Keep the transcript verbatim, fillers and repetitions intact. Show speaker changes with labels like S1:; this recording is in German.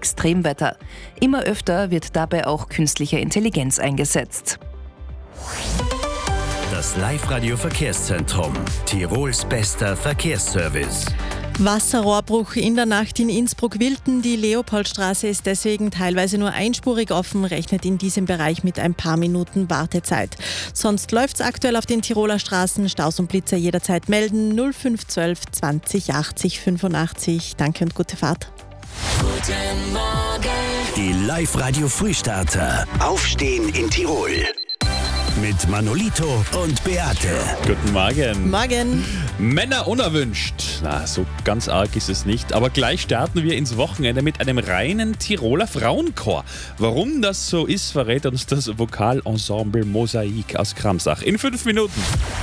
S1: Extremwetter. Immer öfter wird dabei auch künstliche Intelligenz eingesetzt.
S2: Das Live-Radio-Verkehrszentrum. Tirols bester Verkehrsservice.
S3: Wasserrohrbruch in der Nacht in Innsbruck-Wilten. Die Leopoldstraße ist deswegen teilweise nur einspurig offen, rechnet in diesem Bereich mit ein paar Minuten Wartezeit. Sonst läuft es aktuell auf den Tiroler Straßen. Staus und Blitzer jederzeit melden. null fünf eins zwei zwanzig achtzig fünfundachtzig. Danke und gute Fahrt.
S2: Guten Morgen. Die Live-Radio-Frühstarter. Aufstehen in Tirol. Mit Manolito und Beate.
S4: Guten Morgen.
S3: Morgen.
S4: Männer unerwünscht. Na, so ganz arg ist es nicht. Aber gleich starten wir ins Wochenende mit einem reinen Tiroler Frauenchor. Warum das so ist, verrät uns das Vokalensemble Mosaik aus Kramsach. In fünf Minuten.